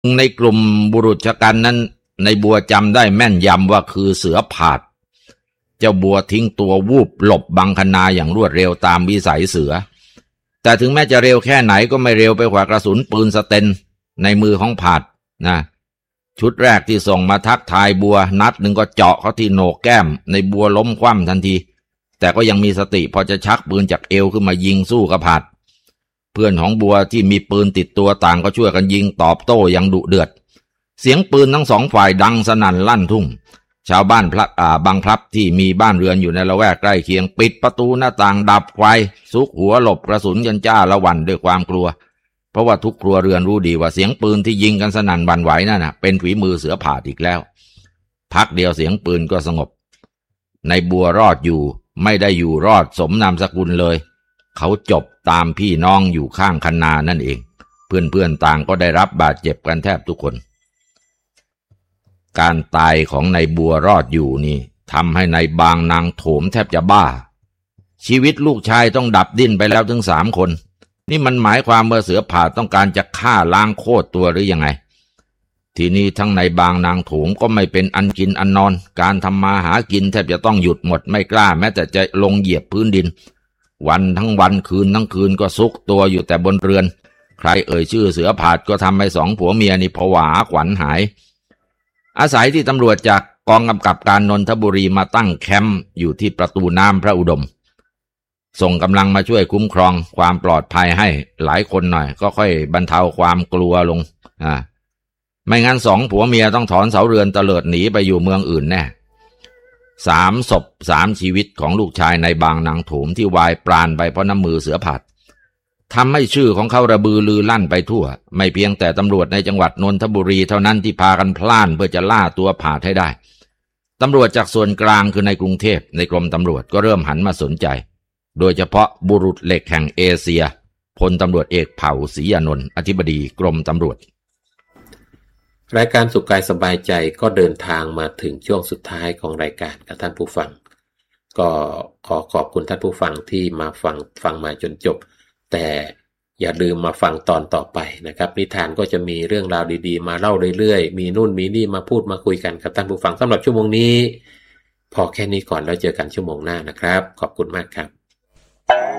ในกลุ่มบุรุษชะกันนั้นในบัวจำได้แม่นยำว่าคือเสือผาดเจ้าบัวทิ้งตัววูบหลบบังคณาอย่างรวดเร็วตามวิสัยเสือแต่ถึงแม้จะเร็วแค่ไหนก็ไม่เร็วไปกว่ากระสุนปืนสเตนในมือของผาดนะชุดแรกที่ส่งมาทักทายบัวนัดหนึ่งก็เจาะเขาที่โหนกแก้มในบัวล้มคว่ำทันทีแต่ก็ยังมีสติพอจะชักปืนจากเอวขึ้นมายิงสู้กับผาดเพื่อนของบัวที่มีปืนติดตัวต่างก็ช่วยกันยิงตอบโต้อย่างดุเดือดเสียงปืนทั้งสองฝ่ายดังสนั่นลั่นทุ่งชาวบ้านบางพลับที่มีบ้านเรือนอยู่ในละแวกใกล้เคียงปิดประตูหน้าต่างดับไฟซุกหัวหลบกระสุนกันจ้าละวันด้วยความกลัวเพราะว่าทุกครัวเรือนรู้ดีว่าเสียงปืนที่ยิงกันสนั่นหวั่นไหวนั่นน่ะเป็นฝีมือเสือผาดอีกแล้วพักเดียวเสียงปืนก็สงบในบัวรอดอยู่ไม่ได้อยู่รอดสมนามสกุลเลยเขาจบตามพี่น้องอยู่ข้างคณานั่นเองเพื่อนๆต่างก็ได้รับบาดเจ็บกันแทบทุกคนการตายของนายบัวรอดอยู่นี่ทำให้นายบางนางโถมแทบจะบ้าชีวิตลูกชายต้องดับดิ้นไปแล้วถึง3 คนนี่มันหมายความว่าเสือผาดต้องการจะฆ่าล้างโคตรตัวหรือยังไงทีนี้ทั้งนายบางนางโถมก็ไม่เป็นอันกินอันนอนการทำมาหากินแทบจะต้องหยุดหมดไม่กล้าแม้แต่จะลงเหยียบพื้นดินวันทั้งวันคืนทั้งคืนก็ซุกตัวอยู่แต่บนเรือนใครเอ่ยชื่อเสือผาดก็ทำให้2 ผัวเมียนี่ผวาขวัญหายอาศัยที่ตำรวจจากกองกำกับการนนทบุรีมาตั้งแคมป์อยู่ที่ประตูน้ำพระอุดมส่งกำลังมาช่วยคุ้มครองความปลอดภัยให้หลายคนหน่อยก็ค่อยบรรเทาความกลัวลงไม่งั้น2 ผัวเมียต้องถอนเสาเรือนเตลิดหนีไปอยู่เมืองอื่นแน่3 ศพ 3 ชีวิตของลูกชายในบางนางโถมที่วายปราณไปเพราะน้ำมือเสือผาดทำให้ชื่อของเขาระบือลือลั่นไปทั่วไม่เพียงแต่ตำรวจในจังหวัดนนทบุรีเท่านั้นที่พากันพล่านเพื่อจะล่าตัวผาดให้ได้ตำรวจจากส่วนกลางคือในกรุงเทพในกรมตำรวจก็เริ่มหันมาสนใจโดยเฉพาะบุรุษเหล็กแห่งเอเชียพลตำรวจเอกเผ่าศรีอานนท์อธิบดีกรมตำรวจรายการสุขกายสบายใจก็เดินทางมาถึงช่วงสุดท้ายของรายการกับท่านผู้ฟังก็ขอขอบคุณท่านผู้ฟังที่มาฟังมาจนจบแต่อย่าลืมมาฟังตอนต่อไปนะครับนิทานก็จะมีเรื่องราวดีๆมาเล่าเรื่อยๆมีนู่นมีนี่มาพูดมาคุยกันกับท่านผู้ฟังสำหรับชั่วโมงนี้พอแค่นี้ก่อนแล้วเจอกันชั่วโมงหน้านะครับขอบคุณมากครับ